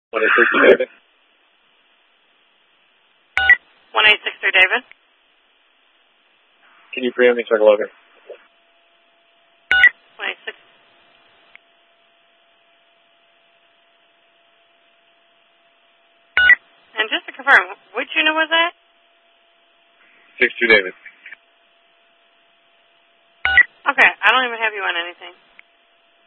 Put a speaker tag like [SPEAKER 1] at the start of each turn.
[SPEAKER 1] 1-863 David.
[SPEAKER 2] 1-863 David.
[SPEAKER 1] Can you preempt me circle over?
[SPEAKER 2] 1-863. And just to confirm, which unit was that?
[SPEAKER 1] 62 David.
[SPEAKER 2] Okay, I don't even have you on anything.